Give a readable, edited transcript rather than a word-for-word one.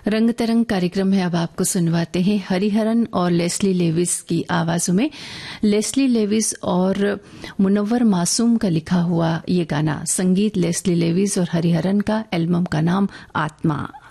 रंग तरंग कार्यक्रम में अब आपको सुनवाते हैं हरिहरन और लेस्ली लेविस की आवाजों में लेस्ली लेविस और मुनव्वर मासूम का लिखा हुआ ये गाना। संगीत लेस्ली लेविस और हरिहरन का। एल्बम का नाम आत्मा।